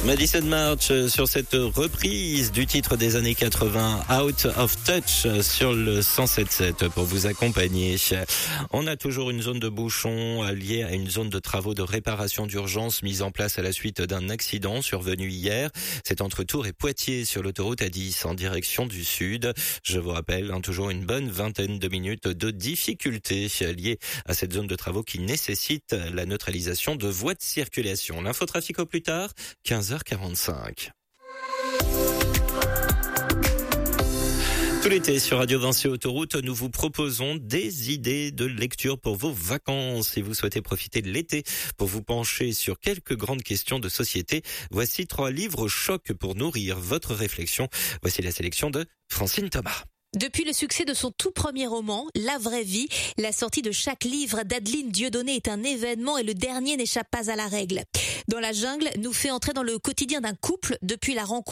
Madison March sur cette reprise du titre des années 80, Out of Touch sur le 107.7 pour vous accompagner. On a toujours une zone de bouchon liée à une zone de travaux de réparation d'urgence mise en place à la suite d'un accident survenu hier. C'est entre Tours et Poitiers sur l'autoroute A10 en direction du sud. Je vous rappelle, toujours une bonne vingtaine de minutes de difficultés liées à cette zone de travaux qui nécessite la neutralisation de voies de circulation. L'infotrafic au plus tard, 15h45. Tout l'été sur Radio Vinci Autoroute, nous vous proposons des idées de lecture pour vos vacances. Si vous souhaitez profiter de l'été pour vous pencher sur quelques grandes questions de société, voici 3 livres chocs pour nourrir votre réflexion. Voici la sélection de Francine Thomas. Depuis le succès de son tout premier roman, La vraie vie, la sortie de chaque livre d'Adeline Dieudonné est un événement et le dernier n'échappe pas à la règle. Dans la jungle nous fait entrer dans le quotidien d'un couple depuis la rencontre